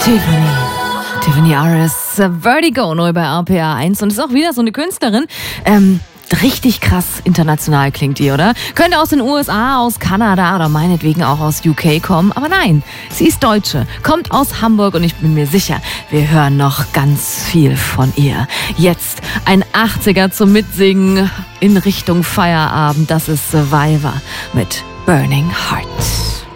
Tiffany Aris, Vertigo, neu bei RPA 1. Und es ist auch wieder so eine Künstlerin. Richtig krass international klingt die, oder? Könnte aus den USA, aus Kanada oder meinetwegen auch aus UK kommen. Aber nein, sie ist Deutsche, kommt aus Hamburg und ich bin mir sicher, wir hören noch ganz viel von ihr. Jetzt ein 80er zum Mitsingen in Richtung Feierabend. Das ist Survivor mit Burning Heart.